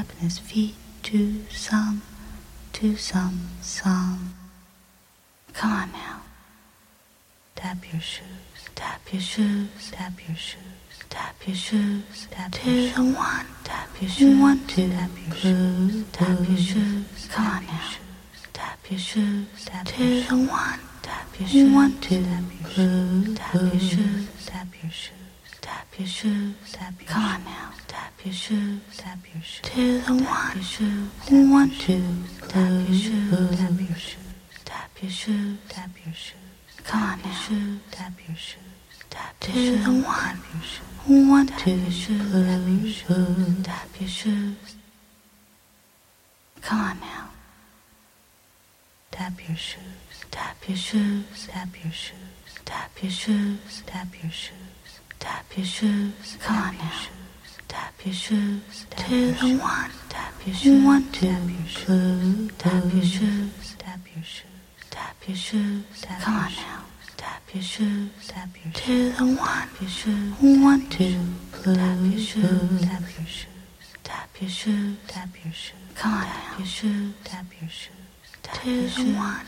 stepping his feet to some song. Come on now. Tap your shoes, tap your shoes, tap your shoes, tap your shoes, tap your shoes. 2 and 1, tap your shoes, 1, 2, tap your shoes, tap your shoes. Come on now. Tap your shoes, tap 2 and 1, tap your shoes, 1, 2, tap your shoes, tap your shoes, tap your shoes, tap your shoes, tap your shoes. Come on now. Tap your shoes, tap your shoes, 2 and 1, your shoes, 1, 2, tap your shoes, tap your shoes, tap your shoes, tap your shoes. Come on now. Tap your shoes, tap 2 and 1, 1, 2, tap your shoes, tap your shoes. Come on now. Tap your shoes, tap your shoes, tap your shoes, tap your shoes, tap your shoes, tap your shoes. Come on now. Tap your shoes, 2 and 1, tap your shoes, 1, 2, tap your shoes, tap your shoes, tap your shoes, tap your shoes. Come on now. Tap your shoes, tap your 2 and 1, your shoes, 1, 2, tap your shoes, tap your shoes, tap your shoes, tap your shoes. Come on now. Your shoes, tap your shoes, 2 and 1.